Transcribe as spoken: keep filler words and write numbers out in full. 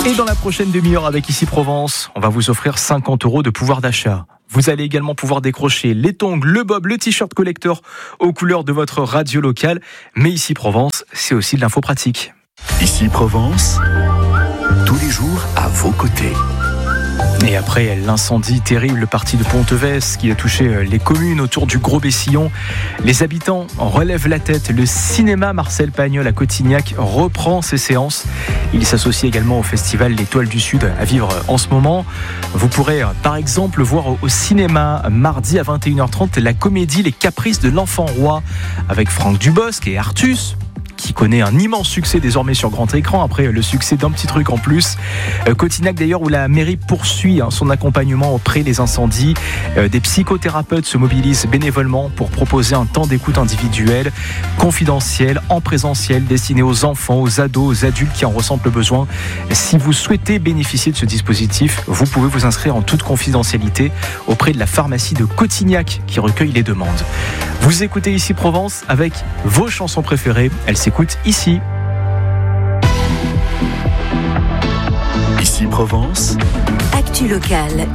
Et dans la prochaine demi-heure avec Ici Provence, on va vous offrir cinquante euros de pouvoir d'achat. Vous allez également pouvoir décrocher les tongs, le bob, le t-shirt collector aux couleurs de votre radio locale. Mais Ici Provence, c'est aussi de l'info pratique. Ici Provence, tous les jours à vos côtés. Et après l'incendie terrible parti de Pontevès qui a touché les communes autour du Gros Bessillon, les habitants relèvent la tête. Le cinéma Marcel Pagnol à Cotignac reprend ses séances. Il s'associe également au festival L'Étoile du Sud à vivre en ce moment. Vous pourrez par exemple voir au cinéma mardi à vingt et une heures trente la comédie Les Caprices de l'Enfant Roi avec Franck Dubosc et Artus, qui connaît un immense succès désormais sur grand écran après le succès d'un petit truc en plus. Euh, Cotignac d'ailleurs où la mairie poursuit hein, son accompagnement auprès des incendies. Euh, des psychothérapeutes se mobilisent bénévolement pour proposer un temps d'écoute individuel, confidentiel, en présentiel, destiné aux enfants, aux ados, aux adultes qui en ressentent le besoin. Si vous souhaitez bénéficier de ce dispositif, vous pouvez vous inscrire en toute confidentialité auprès de la pharmacie de Cotignac qui recueille les demandes. Vous écoutez Ici Provence avec vos chansons préférées. Elles s'écoutent ici. Ici Provence. Actu locale.